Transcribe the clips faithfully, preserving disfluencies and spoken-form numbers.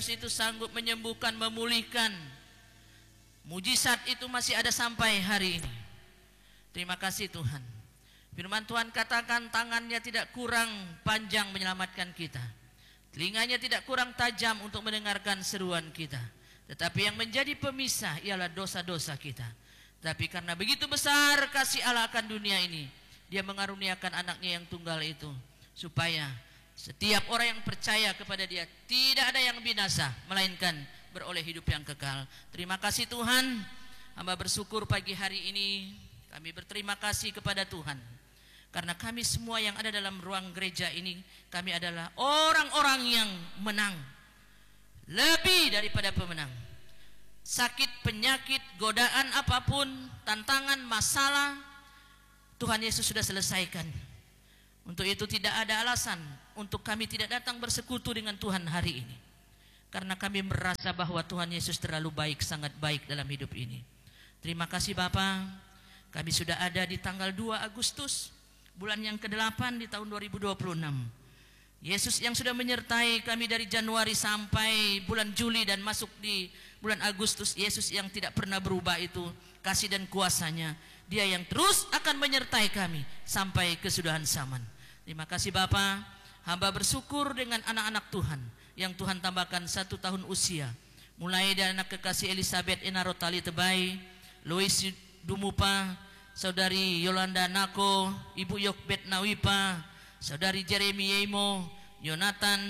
itu sanggup menyembuhkan, memulihkan. Mujizat itu masih ada sampai hari ini. Terima kasih Tuhan. Firman Tuhan katakan tangannya tidak kurang panjang menyelamatkan kita, telinganya tidak kurang tajam untuk mendengarkan seruan kita. Tetapi yang menjadi pemisah ialah dosa-dosa kita. Tapi karena begitu besar kasih Allah akan dunia ini, Dia mengaruniakan anaknya yang tunggal itu, supaya setiap orang yang percaya kepada Dia tidak ada yang binasa, melainkan beroleh hidup yang kekal. Terima kasih Tuhan. Hamba bersyukur pagi hari ini. Kami berterima kasih kepada Tuhan, karena kami semua yang ada dalam ruang gereja ini, kami adalah orang-orang yang menang, lebih daripada pemenang. Sakit, penyakit, godaan apapun, tantangan, masalah, Tuhan Yesus sudah selesaikan. Untuk itu tidak ada alasan untuk kami tidak datang bersekutu dengan Tuhan hari ini, karena kami merasa bahwa Tuhan Yesus terlalu baik, sangat baik dalam hidup ini. Terima kasih Bapa. Kami sudah ada di tanggal dua Agustus, bulan yang kedelapan di tahun dua ribu dua puluh enam. Yesus yang sudah menyertai kami dari Januari sampai bulan Juli dan masuk di bulan Agustus, Yesus yang tidak pernah berubah itu kasih dan kuasanya, Dia yang terus akan menyertai kami sampai kesudahan zaman. Terima kasih Bapa. Hamba bersyukur dengan anak-anak Tuhan yang Tuhan tambahkan satu tahun usia, mulai dari anak kekasih Elizabeth Enarotali Tebai, Lois Dumupa, Saudari Yolanda Nako, Ibu Yokbet Nawipa, Saudari Jeremy Yemo, Yonatan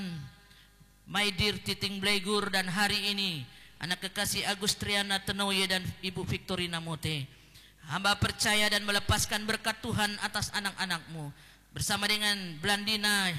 Maidir Titing Blegur, dan hari ini anak kekasih Agustriana Tenoye dan Ibu Victorina Mote. Hamba percaya dan melepaskan berkat Tuhan atas anak-anakmu, bersama dengan Blandina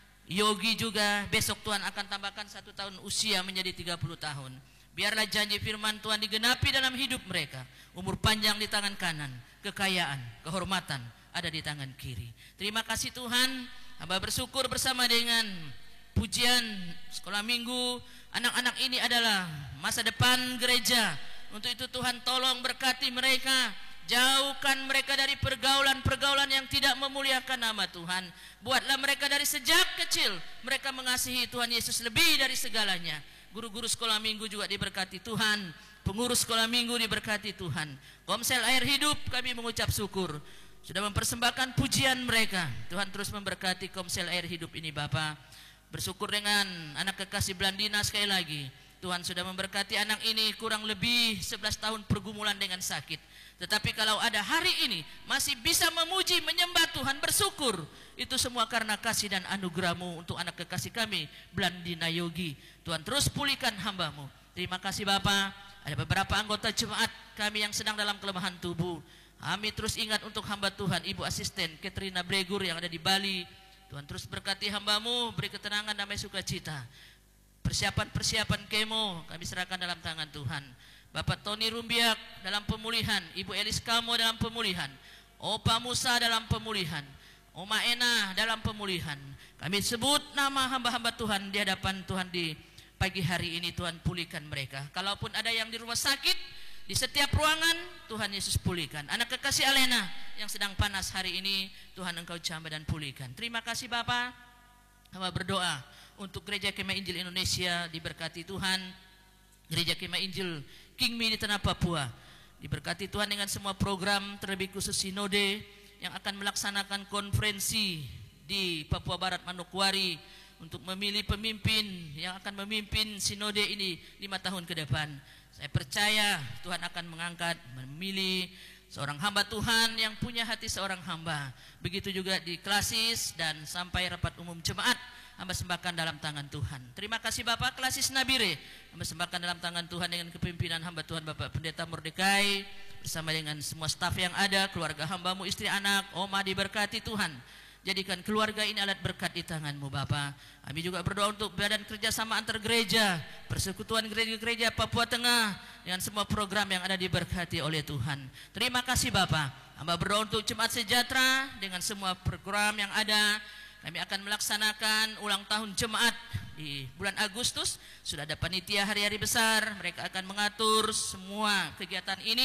Yogi juga. Besok Tuhan akan tambahkan satu tahun usia menjadi tiga puluh tahun. Biarlah janji firman Tuhan digenapi dalam hidup mereka. Umur panjang di tangan kanan, kekayaan, kehormatan ada di tangan kiri. Terima kasih Tuhan. Hamba bersyukur bersama dengan pujian sekolah minggu. Anak-anak ini adalah masa depan gereja. Untuk itu Tuhan tolong berkati mereka. Jauhkan mereka dari pergaulan-pergaulan yang tidak memuliakan nama Tuhan. Buatlah mereka dari sejak kecil mereka mengasihi Tuhan Yesus lebih dari segalanya. Guru-guru sekolah minggu juga diberkati Tuhan. Pengurus sekolah minggu diberkati Tuhan. Komsel Air Hidup kami mengucap syukur sudah mempersembahkan pujian mereka. Tuhan terus memberkati Komsel Air Hidup ini Bapa. Bersyukur dengan anak kekasih Blandina sekali lagi. Tuhan sudah memberkati anak ini kurang lebih sebelas tahun pergumulan dengan sakit. Tetapi kalau ada hari ini masih bisa memuji, menyembah Tuhan, bersyukur. Itu semua karena kasih dan anugerah-Mu untuk anak kekasih kami Blandina Yogi. Tuhan terus pulihkan hamba-Mu. Terima kasih Bapa. Ada beberapa anggota jemaat kami yang sedang dalam kelemahan tubuh. Kami terus ingat untuk hamba Tuhan Ibu Asisten Katrina Bregur yang ada di Bali. Tuhan terus berkati hamba-Mu, beri ketenangan, damai, sukacita. Persiapan-persiapan kemo kami serahkan dalam tangan Tuhan. Bapak Tony Rumbiak dalam pemulihan, Ibu Elis Kamo dalam pemulihan, Opa Musa dalam pemulihan, Oma Ena dalam pemulihan. Kami sebut nama hamba-hamba Tuhan di hadapan Tuhan di pagi hari ini. Tuhan pulihkan mereka. Kalaupun ada yang di rumah sakit, di setiap ruangan, Tuhan Yesus pulihkan. Anak kekasih Alena yang sedang panas hari ini, Tuhan Engkau jamah dan pulihkan. Terima kasih Bapak. Hamba berdoa untuk Gereja Kemah Injil Indonesia diberkati Tuhan. Gereja Kemah Injil Kingmi di tanah Papua diberkati Tuhan dengan semua program, terlebih khusus sinode yang akan melaksanakan konferensi di Papua Barat Manokwari untuk memilih pemimpin yang akan memimpin sinode ini lima tahun ke depan. Saya percaya Tuhan akan mengangkat, memilih seorang hamba Tuhan yang punya hati seorang hamba. Begitu juga di klasis dan sampai rapat umum jemaat, hamba sembahkan dalam tangan Tuhan. Terima kasih Bapak. Klasis Nabire hamba sembahkan dalam tangan Tuhan dengan kepimpinan hamba Tuhan Bapak Pendeta Mordekai bersama dengan semua staf yang ada, keluarga hamba-Mu, istri, anak, oma diberkati Tuhan. Jadikan keluarga ini alat berkat di tangan-Mu Bapa. Kami juga berdoa untuk badan kerjasama antar gereja, persekutuan gereja-gereja Papua Tengah dengan semua program yang ada diberkati oleh Tuhan. Terima kasih Bapa. Hamba berdoa untuk Jemaat Sejahtera dengan semua program yang ada. Kami akan melaksanakan ulang tahun jemaat di bulan Agustus. Sudah ada panitia hari-hari besar. Mereka akan mengatur semua kegiatan ini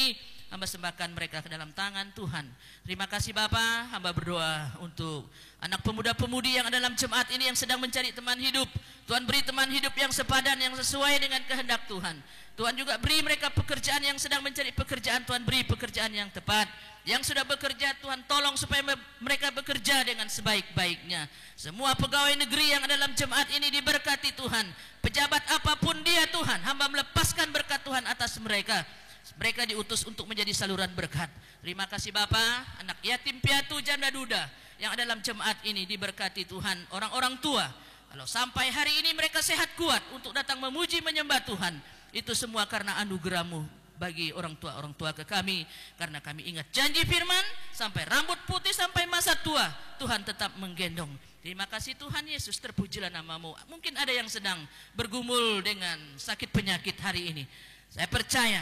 hamba sembahkan mereka ke dalam tangan Tuhan. Terima kasih Bapa, hamba berdoa untuk anak pemuda-pemudi yang ada dalam jemaat ini yang sedang mencari teman hidup. Tuhan beri teman hidup yang sepadan, yang sesuai dengan kehendak Tuhan. Tuhan juga beri mereka pekerjaan yang sedang mencari pekerjaan, Tuhan beri pekerjaan yang tepat. Yang sudah bekerja, Tuhan tolong supaya mereka bekerja dengan sebaik-baiknya. Semua pegawai negeri yang ada dalam jemaat ini diberkati Tuhan. Pejabat apapun dia Tuhan, hamba melepaskan berkat Tuhan atas mereka. Mereka diutus untuk menjadi saluran berkat. Terima kasih Bapa, anak yatim piatu janda duda yang ada dalam jemaat ini diberkati Tuhan. Orang-orang tua, kalau sampai hari ini mereka sehat kuat untuk datang memuji menyembah Tuhan, itu semua karena anugerah-Mu bagi orang tua-orang tua ke kami, karena kami ingat janji firman, sampai rambut putih sampai masa tua Tuhan tetap menggendong. Terima kasih Tuhan Yesus, terpujilah nama-Mu. Mungkin ada yang sedang bergumul dengan sakit penyakit hari ini. Saya percaya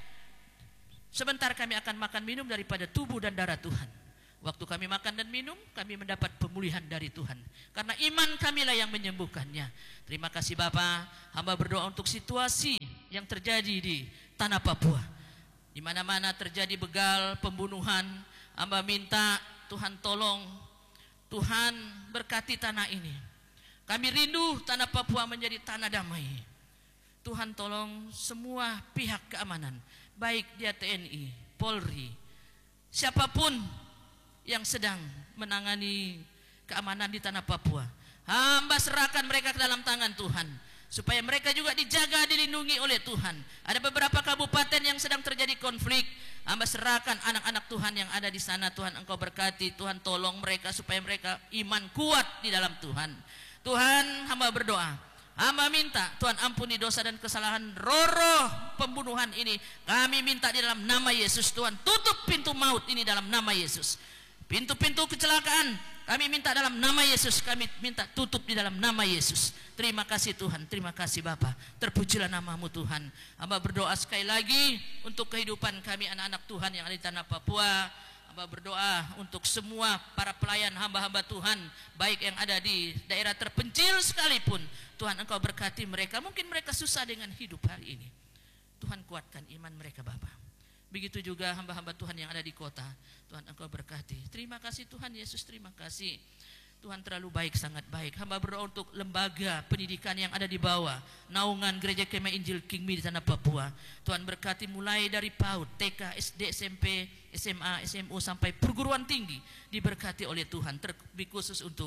sebentar kami akan makan minum daripada tubuh dan darah Tuhan. Waktu kami makan dan minum, kami mendapat pemulihan dari Tuhan, karena iman kamilah yang menyembuhkannya. Terima kasih Bapa, hamba berdoa untuk situasi yang terjadi di tanah Papua, di mana-mana terjadi begal, pembunuhan. Hamba minta Tuhan tolong, Tuhan berkati tanah ini. Kami rindu tanah Papua menjadi tanah damai. Tuhan tolong semua pihak keamanan, baik dia T N I, Polri, siapapun yang sedang menangani keamanan di tanah Papua, hamba serahkan mereka ke dalam tangan Tuhan, supaya mereka juga dijaga, dilindungi oleh Tuhan. Ada beberapa kabupaten yang sedang terjadi konflik, hamba serahkan anak-anak Tuhan yang ada di sana. Tuhan Engkau berkati, Tuhan tolong mereka supaya mereka iman kuat di dalam Tuhan. Tuhan, hamba berdoa, hamba minta Tuhan ampuni dosa dan kesalahan roh-roh pembunuhan ini. Kami minta di dalam nama Yesus, Tuhan tutup pintu maut ini dalam nama Yesus. Pintu-pintu kecelakaan kami minta dalam nama Yesus, kami minta tutup di dalam nama Yesus. Terima kasih Tuhan, terima kasih Bapa, terpujilah nama-Mu Tuhan. Hamba berdoa sekali lagi untuk kehidupan kami anak-anak Tuhan yang ada di tanah Papua. Hamba berdoa untuk semua para pelayan hamba-hamba Tuhan, baik yang ada di daerah terpencil sekalipun. Tuhan Engkau berkati mereka, mungkin mereka susah dengan hidup hari ini. Tuhan kuatkan iman mereka Bapa. Begitu juga hamba-hamba Tuhan yang ada di kota, Tuhan Engkau berkati. Terima kasih Tuhan Yesus, terima kasih. Tuhan terlalu baik, sangat baik. Hamba berdoa untuk lembaga pendidikan yang ada di bawah naungan Gereja Kemah Injil Kingmi di tanah Papua. Tuhan berkati mulai dari PAUD, T K, S D, S M P, S M A, S M U sampai perguruan tinggi diberkati oleh Tuhan. Terlebih khusus untuk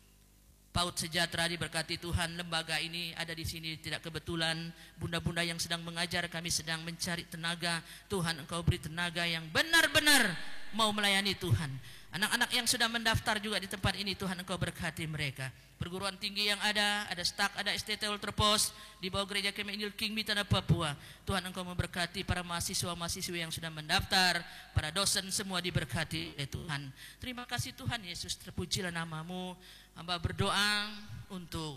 PAUD Sejahtera diberkati Tuhan. Lembaga ini ada di sini tidak kebetulan. Bunda-bunda yang sedang mengajar, kami sedang mencari tenaga. Tuhan Engkau beri tenaga yang benar-benar mau melayani Tuhan. Anak-anak yang sudah mendaftar juga di tempat ini, Tuhan Engkau berkati mereka. Perguruan tinggi yang ada, ada S T A K, ada S T T Ultrapos di bawah Gereja Kemah Injil Kingmi tanah Papua. Tuhan Engkau memberkati para mahasiswa-mahasiswa yang sudah mendaftar, para dosen semua diberkati oleh Tuhan. Terima kasih Tuhan Yesus, terpujilah nama-Mu. Hamba berdoa untuk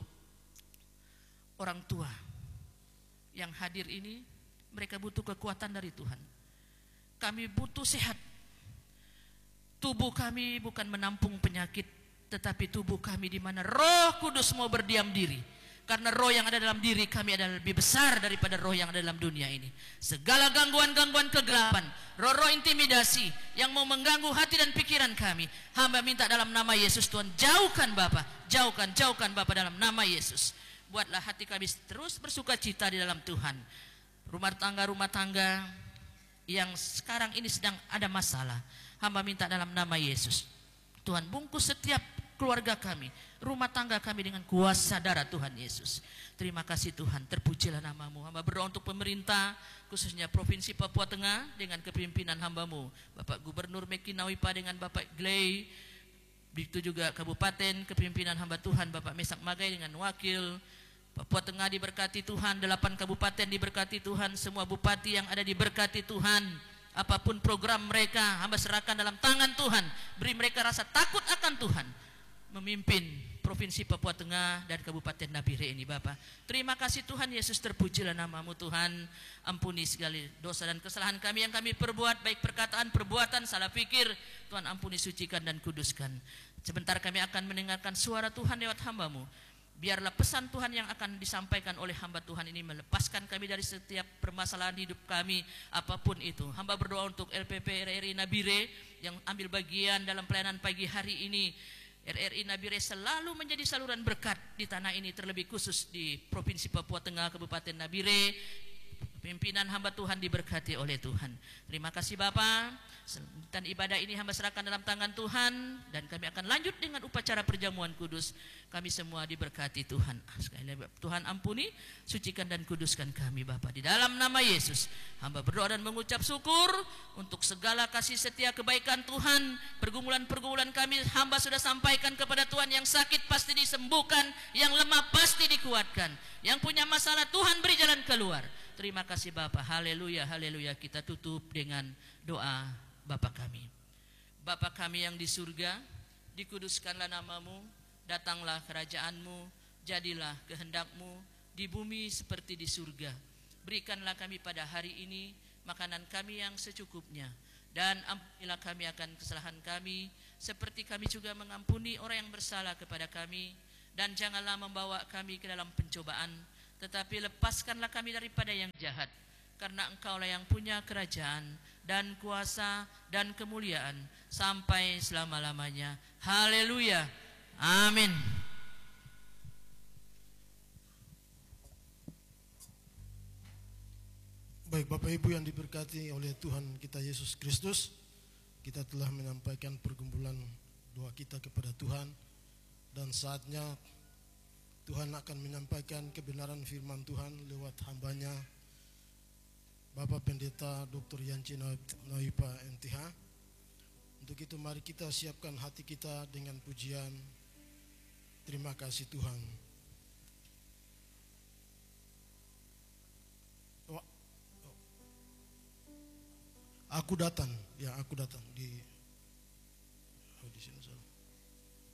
orang tua yang hadir ini, mereka butuh kekuatan dari Tuhan. Kami butuh sehat. Tubuh kami bukan menampung penyakit, tetapi tubuh kami di mana Roh Kudus mau berdiam diri. Karena roh yang ada dalam diri kami adalah lebih besar daripada roh yang ada dalam dunia ini. Segala gangguan-gangguan kegelapan, roh-roh intimidasi yang mau mengganggu hati dan pikiran kami, hamba minta dalam nama Yesus, Tuhan jauhkan Bapa, jauhkan, jauhkan Bapa dalam nama Yesus. Buatlah hati kami terus bersuka cita di dalam Tuhan. Rumah tangga-rumah tangga yang sekarang ini sedang ada masalah, hamba minta dalam nama Yesus, Tuhan bungkus setiap keluarga kami, rumah tangga kami dengan kuasa darah Tuhan Yesus. Terima kasih Tuhan, terpujilah nama-Mu. Hamba berdoa untuk pemerintah, khususnya Provinsi Papua Tengah dengan kepemimpinan hamba-Mu, Bapak Gubernur Meki Nawipa dengan Bapak Gley. Begitu juga Kabupaten kepemimpinan hamba Tuhan Bapak Mesak Magai dengan wakil. Papua Tengah diberkati Tuhan, delapan kabupaten diberkati Tuhan, semua bupati yang ada diberkati Tuhan. Apapun program mereka, hamba serahkan dalam tangan Tuhan. Beri mereka rasa takut akan Tuhan, memimpin Provinsi Papua Tengah dan Kabupaten Nabire ini Bapak. Terima kasih Tuhan Yesus, terpujilah nama-Mu Tuhan. Ampuni segala dosa dan kesalahan kami yang kami perbuat, baik perkataan, perbuatan, salah pikir. Tuhan ampuni, sucikan dan kuduskan. Sebentar kami akan mendengarkan suara Tuhan lewat hamba-Mu. Biarlah pesan Tuhan yang akan disampaikan oleh hamba Tuhan ini melepaskan kami dari setiap permasalahan hidup kami, apapun itu. Hamba berdoa untuk L P P R R I Nabire yang ambil bagian dalam pelayanan pagi hari ini. R R I Nabire selalu menjadi saluran berkat di tanah ini, terlebih khusus di Provinsi Papua Tengah, Kabupaten Nabire. Pimpinan hamba Tuhan diberkati oleh Tuhan. Terima kasih Bapa. Dan ibadah ini hamba serahkan dalam tangan Tuhan, dan kami akan lanjut dengan upacara perjamuan kudus. Kami semua diberkati Tuhan. Sekali lagi Tuhan ampuni, sucikan dan kuduskan kami Bapa. Di dalam nama Yesus hamba berdoa dan mengucap syukur untuk segala kasih setia kebaikan Tuhan. Pergumulan-pergumulan kami hamba sudah sampaikan kepada Tuhan. Yang sakit pasti disembuhkan, yang lemah pasti dikuatkan, yang punya masalah Tuhan beri jalan keluar. Terima kasih Bapa. Haleluya, haleluya. Kita tutup dengan doa Bapa kami. Bapa kami yang di surga, dikuduskanlah namamu, datanglah kerajaanmu, jadilah kehendakmu di bumi seperti di surga. Berikanlah kami pada hari ini makanan kami yang secukupnya, dan ampunilah kami akan kesalahan kami, seperti kami juga mengampuni orang yang bersalah kepada kami. Dan janganlah membawa kami ke dalam pencobaan, tetapi lepaskanlah kami daripada yang jahat, karena Engkaulah yang punya kerajaan dan kuasa dan kemuliaan sampai selama-lamanya. Haleluya, amin. Baik Bapak Ibu yang diberkati oleh Tuhan kita Yesus Kristus, kita telah menyampaikan pergumulan doa kita kepada Tuhan, dan saatnya Tuhan akan menyampaikan kebenaran firman Tuhan lewat hambanya Bapak Pendeta Doktor Yanci Nawipa M T H. Untuk itu mari kita siapkan hati kita dengan pujian terima kasih Tuhan. Oh, oh. Aku datang, ya aku datang di oh, di sini.